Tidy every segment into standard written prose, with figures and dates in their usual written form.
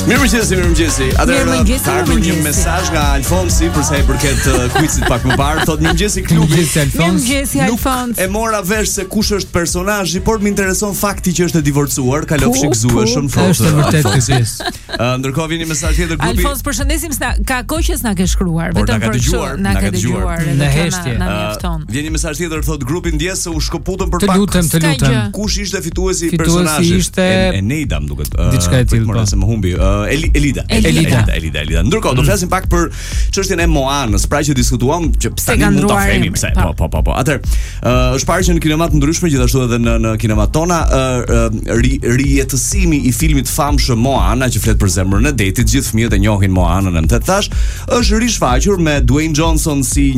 Mirëmëngjesi. Atëherë ka ardhur një mesazh nga Alfonsi për sa i përket quizit pak më parë. Thotë mirëmëngjesi klubi. Mirëmëngjesi Alfons. E mora vesh se kush është personazhi, por më intereson fakti që është e divorcuar, ka lëf shikzueshëm fort. Është vërtet kjo. Ndërkohë vini mesazh tjetër klubi. Alfons, përshëndesim, ka kohë që s'na ke shkruar, vetëm për kështu na ka dëgjuar. Në heshtje. Na mjafton. Vjen një mesazh tjetër, thotë grupi ndjes se u shkoputën për pak. Të lutem. Kush ishte fituesi i personazhit? Ishte Eneida, më duket. Diçka e tillë. Se më humbi. Elida. Ndërkohë do flasim pak për çështjen e Moanës, pra që diskutuam që tani mund ta themi pse. Po. Atëherë, është parë që në kinema të ndryshme, gjithashtu edhe në kinemat tona, rijetësimi i filmit famshëm Moana, që flet për zemrën e detit, gjithë fëmijët e njohin Moanën, më të thash, është rishfaqur me Dwayne Johnson si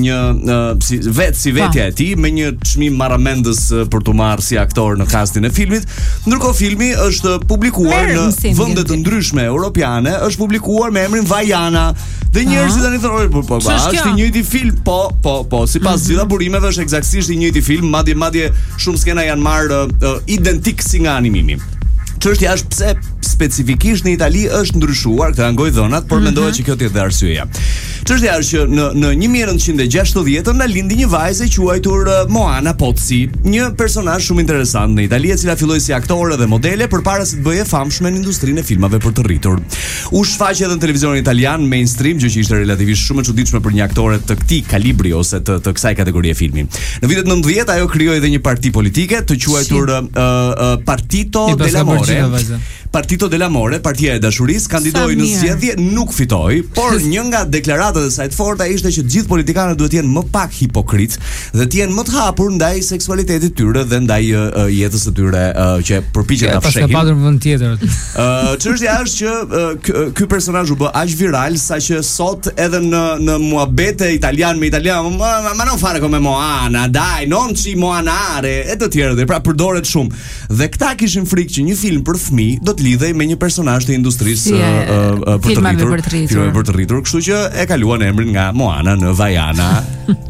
vetja e tij, me një çmim marramendës për tu marrë si aktor në castin e filmit. Ndërkohë filmi është publikuar në vende të ndryshme europiane, është publikuar me emrin Vaiana. Dhe njerëzit tani thonë, po, është i njëjti film. Po, sipas gjitha burimeve është eksaktësisht i njëjti film, madje shumë skena janë marrë identik si nga animimi. Çështja është pse specifikisht në Itali është ndryshuar, këtë angoj dhënat, por mendohet që kjo tjetë dhe arsyeja. Çështja është që në 1960 na lindi një vajzë e quajtur Moana Pozzi, një personazh shumë interesant në Itali, e cila filloi si aktore dhe modele përpara se të bëhej e famshme në industrinë e filmave për të rritur. U shfaqe edhe në televizionin italian mainstream, gjë që ishte relativisht shumë e çuditshme për një aktore të këtij kalibri ose të kësaj kategorie filmi. Në vitet 90 ajo krijoi edhe një parti politike të quajtur Partito dell'Amore, partia e dashurisë, kandidoi në zgjedhje, nuk fitoi, por një nga deklaratat e saj të forta ishte që gjithë politikanët duhet të jenë më pak hipokrit dhe të jenë më të hapur ndaj seksualitetit tyre dhe ndaj jetës së tyre që përpiqen ta fshehin. Pas ka padur vend tjetër. Çështja është që ky personazh u bë aq viral saqë sot edhe në muhabete italian me italian, ma non fare come Moana, dai, non ci Moanare, e të tjerë, pra përdoret shumë. Dhe këta kishin frikë që një film për fëmijë do të lidhej me një personazh të industrisë për të rritur, kështu që e kaluan emrin nga Moana në Vaiana.